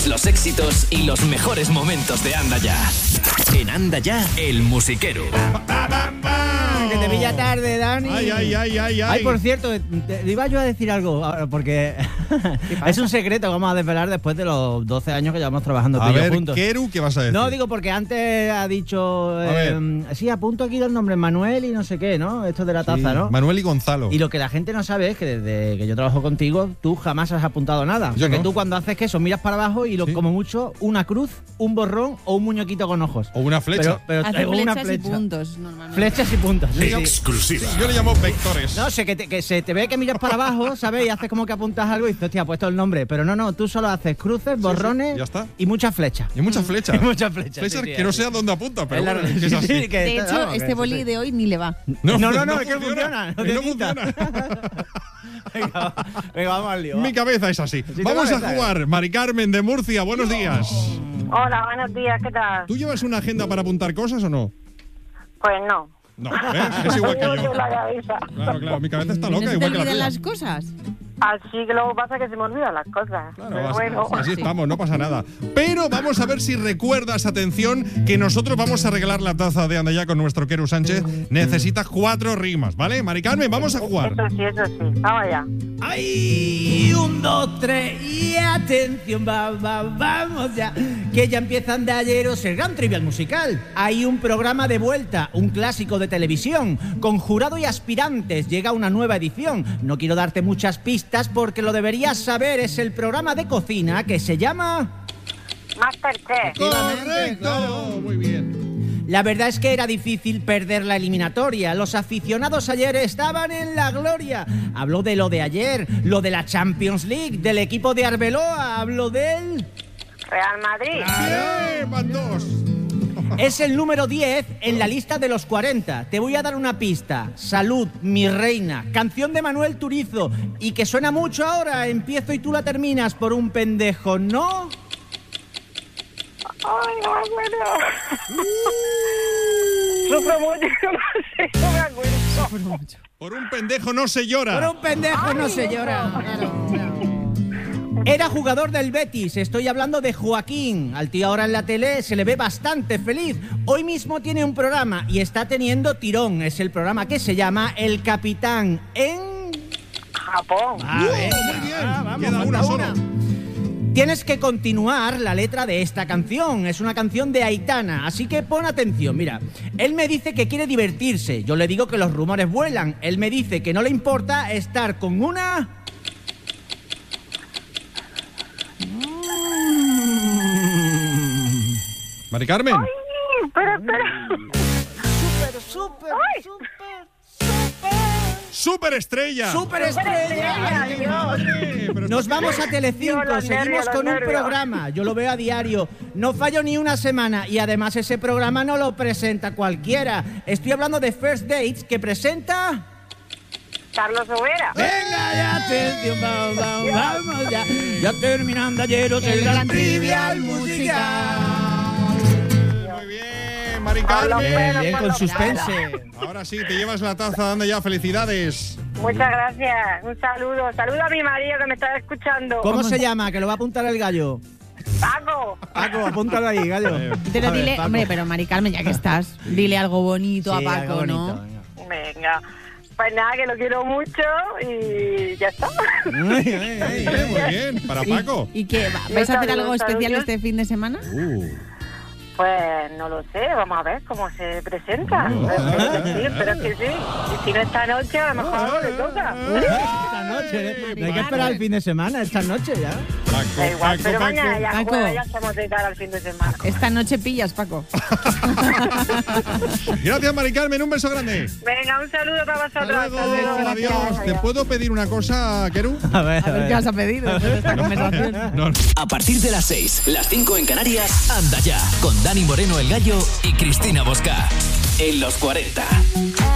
todos los éxitos y los mejores momentos de Anda Ya. En Anda Ya, el musiquero. Que te pilla tarde, Dani. Ay, por cierto, te iba yo a decir algo, porque es un secreto que vamos a desvelar después de los 12 años que llevamos trabajando tú y yo juntos. Keru, ¿qué vas a decir? No, digo porque antes ha dicho... sí, apunto aquí los nombres, Manuel y no sé qué, ¿no? Esto de la taza, ¿no? Manuel y Gonzalo. Y lo que la gente no sabe es que desde que yo trabajo contigo, tú jamás has apuntado nada. O sea, que tú cuando haces eso, miras para abajo y como mucho, una cruz, un borrón o un muñequito con ojos. O una flecha. Pero hace una flechas y puntos, normalmente. Flechas y puntos. Sí. Exclusiva. Yo le llamo vectores. No sé, que se te ve que miras para abajo, ¿sabes? Y haces como que apuntas algo y dices, hostia, ha puesto el nombre. Pero no, tú solo haces cruces, borrones ya está. y muchas flechas. Y muchas flechas. Muchas flechas. Flechas sí, que no sé a dónde apunta, pero bueno, que es así. De hecho, este boli de hoy ni le va. No, es que funciona. No funciona. Venga, vamos al lío. Mi cabeza es así. Vamos a jugar. Mari Carmen de Murcia, buenos días. Hola, buenos días, ¿qué tal? ¿Tú llevas una agenda para apuntar cosas o no? Pues no. No, es igual que yo. La cabeza. Claro, mi cabeza está ¿No loca, se te igual que la olvidan tuya. las cosas? Así que luego pasa que se me olvidan las cosas. Claro, Pero bueno. así estamos, no pasa nada. Pero vamos a ver si recuerdas, atención, que nosotros vamos a regalar la taza de Anda Ya con nuestro Keru Sánchez. Necesitas 4 rimas, ¿vale? Mari Carmen, vamos a jugar. Eso sí. Vamos allá. ¡Ay! 1, 2, 3 y atención, vamos ya. Que ya empieza Andalleros, el gran trivial musical. Hay un programa de vuelta, un clásico de televisión, con jurado y aspirantes. Llega una nueva edición. No quiero darte muchas pistas porque lo deberías saber. Es el programa de cocina que se llama... Masterchef. ¡Correcto! Claro. Muy bien. La verdad es que era difícil perder la eliminatoria. Los aficionados ayer estaban en la gloria. Habló de lo de ayer, lo de la Champions League, del equipo de Arbeloa, habló del... Real Madrid. Van 2. Es el número 10 en la lista de los 40. Te voy a dar una pista. Salud, mi reina. Canción de Manuel Turizo. Y que suena mucho ahora. Empiezo y tú la terminas por un pendejo, ¿no? Ay, no me acuerdo. Sufro mucho, no me acuerdo. Por un pendejo no se llora. Por un pendejo no se llora. Claro. Era jugador del Betis, estoy hablando de Joaquín. Al tío ahora en la tele se le ve bastante feliz. Hoy mismo tiene un programa y está teniendo tirón. Es el programa que se llama El Capitán en... Japón. Muy bien. Queda una sola. Tienes que continuar la letra de esta canción. Es una canción de Aitana, así que pon atención. Mira, él me dice que quiere divertirse. Yo le digo que los rumores vuelan. Él me dice que no le importa estar con una... Mari Carmen. Ay, espera. ¡Superestrella! ¡Superestrella! Dios. Nos vamos a Telecinco, Dios, los seguimos nervios, con los un nervios. programa. Yo lo veo a diario. No fallo ni una semana y además ese programa no lo presenta cualquiera. Estoy hablando de First Dates que presenta... Carlos Overa. Venga ya, atención, vamos ya. Ya terminando ayer el gran trivial musical. Muy bien, Mari Carmen. Bien, con suspense. Ahora sí, te llevas la taza, Anda Ya, felicidades. Muchas gracias. Un saludo. Saludo a mi marido que me está escuchando. ¿Cómo se llama? Que lo va a apuntar el gallo. Paco. Paco, apúntalo ahí, gallo. Pero A ver, dile, Paco. hombre, pero Mari Carmen, ya que estás, dile algo bonito Sí, a Paco, algo bonito, ¿no? venga. Venga. Pues nada, que lo quiero mucho y ya está. Muy bien, para Paco. ¿Y qué? ¿Vais a hacer algo Saludos, especial saludos. este fin de semana? Pues no lo sé, vamos a ver cómo se presenta. Espero que sí. Y si no esta noche, a lo mejor le toca. Esta noche, ¿eh? No hay que esperar el fin de semana, esta noche ya. Da igual, pero mañana ya, Paco. bueno, ya estamos de cara al fin de semana. Esta noche pillas, Paco. Gracias, Mari Carmen, un beso grande. Venga, un saludo para vosotros. Hasta luego, adiós. ¿Te puedo pedir una cosa, Keru? A ver, A ver qué vas a pedir después de esta conversación. No. A partir de las 6, las 5 en Canarias, Anda Ya, con Dani Moreno el Gallo y Cristina Bosca. En los 40.